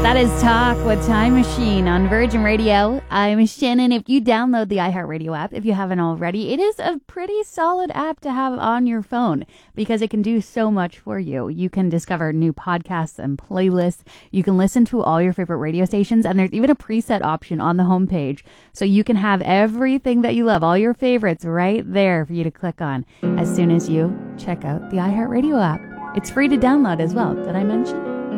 That is Talk with Time Machine on Virgin Radio. I'm Shannon. If you download the iHeartRadio app, if you haven't already, it is a pretty solid app to have on your phone because it can do so much for you. You can discover new podcasts and playlists. You can listen to all your favorite radio stations, and there's even a preset option on the homepage. So you can have everything that you love, all your favorites right there for you to click on as soon as you check out the iHeartRadio app. It's free to download as well. Did I mention?